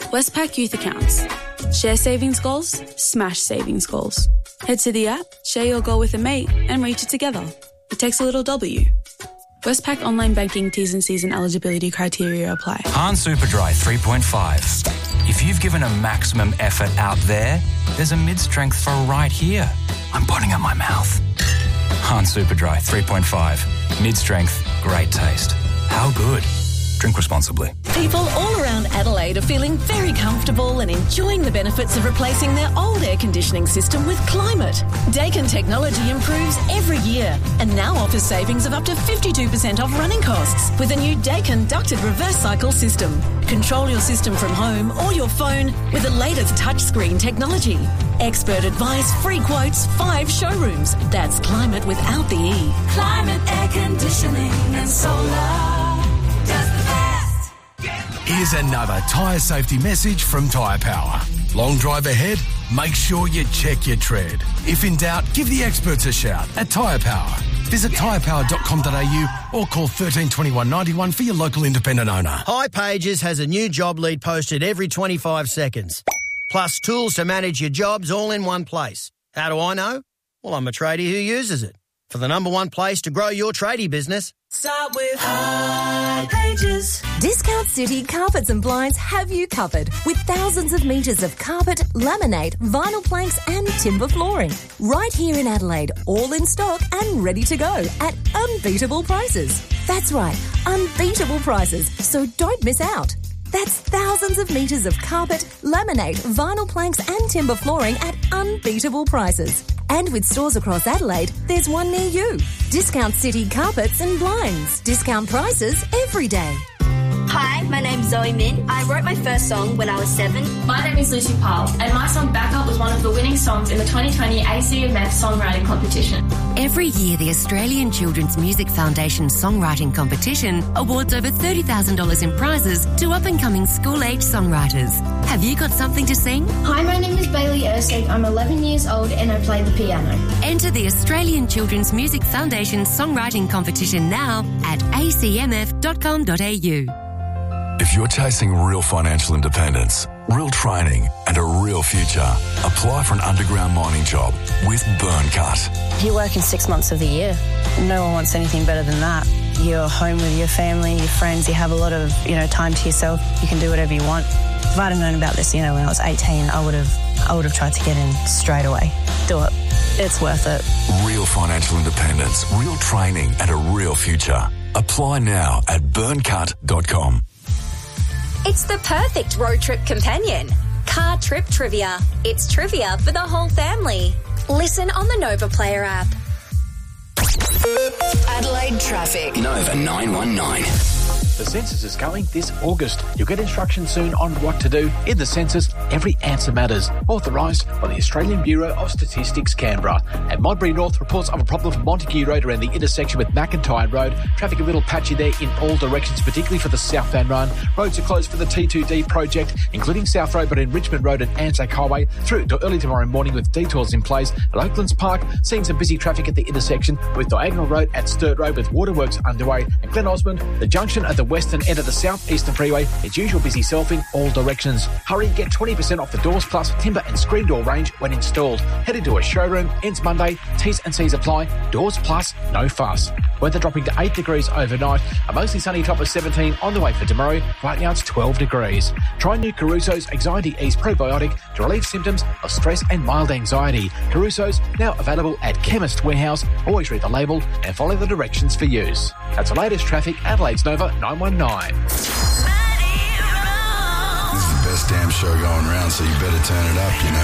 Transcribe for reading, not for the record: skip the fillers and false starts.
Westpac Youth Accounts. Share savings goals, smash savings goals. Head to the app, share your goal with a mate and reach it together. It takes a little W. Westpac Online Banking T's and C's and eligibility criteria apply. Han Superdry 3.5. If you've given a maximum effort out there's a mid-strength for right here. I'm putting up my mouth. Han Superdry 3.5. Mid-strength, great taste. How good? Drink responsibly. People all around Adelaide are feeling very comfortable and enjoying the benefits of replacing their old air conditioning system with Climate. Daikin technology improves every year and now offers savings of up to 52% off running costs with a new Daikin ducted reverse cycle system. Control your system from home or your phone with the latest touchscreen technology. Expert advice, free quotes, 5 showrooms. That's Climate without the E. Climate air conditioning and solar. Here's another tyre safety message from Tyre Power. Long drive ahead? Make sure you check your tread. If in doubt, give the experts a shout at Tyre Power. Visit tyrepower.com.au or call 1321 91 for your local independent owner. hipages has a new job lead posted every 25 seconds. Plus tools to manage your jobs all in one place. How do I know? Well, I'm a tradie who uses it. For the number one place to grow your tradie business, start with hipages. Discount City Carpets and Blinds have you covered with thousands of metres of carpet, laminate, vinyl planks and timber flooring. Right here in Adelaide, all in stock and ready to go at unbeatable prices. That's right, unbeatable prices, so don't miss out. That's thousands of metres of carpet, laminate, vinyl planks and timber flooring at unbeatable prices. And with stores across Adelaide, there's one near you. Discount City Carpets and Blinds. Discount prices every day. Hi, my name's Zoe Min. I wrote my first song when I was 7. My name is Lucy Powell, and my song Backup was one of the winning songs in the 2020 ACMF Songwriting Competition. Every year, the Australian Children's Music Foundation Songwriting Competition awards over $30,000 in prizes to up-and-coming school-age songwriters. Have you got something to sing? Hi, my name is Bailey Erskine. I'm 11 years old and I play the piano. Enter the Australian Children's Music Foundation Songwriting Competition now at acmf.com.au. If you're chasing real financial independence, real training and a real future, apply for an underground mining job with Burncut. You're working 6 months of the year. No one wants anything better than that. You're home with your family, your friends, you have a lot of, time to yourself. You can do whatever you want. If I'd have known about this, when I was 18, I would have tried to get in straight away. Do it. It's worth it. Real financial independence, real training and a real future. Apply now at burncut.com. It's the perfect road trip companion. Car Trip Trivia. It's trivia for the whole family. Listen on the Nova Player app. Adelaide traffic. Nova 919. The census is going this August. You'll get instructions soon on what to do. In the census, every answer matters. Authorised by the Australian Bureau of Statistics, Canberra. And Modbury North reports of a problem for Montague Road around the intersection with McIntyre Road. Traffic a little patchy there in all directions, particularly for the southbound run. Roads are closed for the T2D project, including South Road, but in Richmond Road and Anzac Highway through to early tomorrow morning with detours in place. At Oaklands Park, seeing some busy traffic at the intersection with Diagonal Road at Sturt Road with waterworks underway. And Glen Osmond, the junction at the western end of the southeastern freeway, its usual busy selfing all directions. Hurry, get 20% off the Doors Plus timber and screen door range when installed. Head into a showroom. Ends Monday. T's and C's apply. Doors Plus, no fuss. Weather dropping to 8 degrees overnight. A mostly sunny top of 17 on the way for tomorrow. Right now it's 12 degrees. Try new Caruso's Anxiety Ease Probiotic to relieve symptoms of stress and mild anxiety. Caruso's now available at Chemist Warehouse. Always read the label and follow the directions for use. That's the latest traffic. Adelaide's Nova 919. This is the best damn show going around, so you better turn it up,